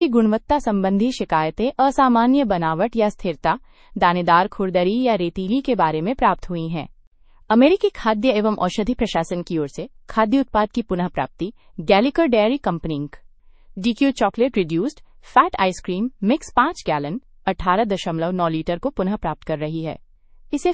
की गुणवत्ता संबंधी शिकायतें असामान्य बनावट या स्थिरता, दानेदार खुरदरी या रेतीली के बारे में प्राप्त हुई हैं। अमेरिकी खाद्य एवं औषधि प्रशासन की ओर से खाद्य उत्पाद की पुनः प्राप्ति, गैलिकर dairy company ink. DQ chocolate reduced fat ice cream mix 5 gallon 18.9 litre को पुनः प्राप्त कर रही है।